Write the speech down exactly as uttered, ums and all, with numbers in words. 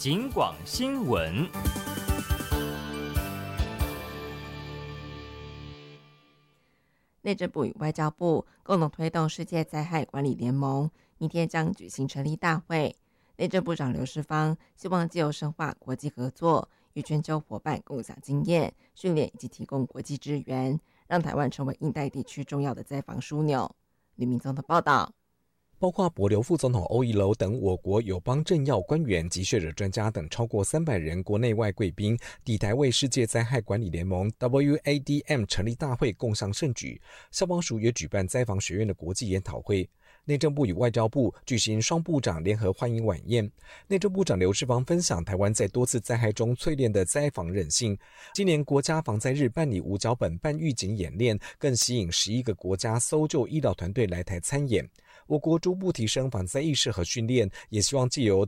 警广新闻。 内政部与外交部共同推动世界灾害管理联盟，明天将举行成立大会。内政部长刘世芳希望藉由深化国际合作，与全球伙伴共享经验、训练以及提供国际支援，让台湾成为印太地区重要的灾防枢纽。李明宗的报道。 包括帛琉副总统欧一楼等我国友邦政要官员及学者专家等超过三百人国内外贵宾抵台为世界灾害管理联盟 W A D M 成立大会共襄盛举。消防署也举办灾防学院的国际研讨会。内政部与外交部举行双部长联合欢迎晚宴。内政部长刘世芳分享台湾在多次灾害中淬炼的灾防韧性。今年国家防灾日办理无脚本半预警演练，更吸引十一个国家搜救医疗团队来台参演。我国逐步提升防灾意识和训练，也希望藉由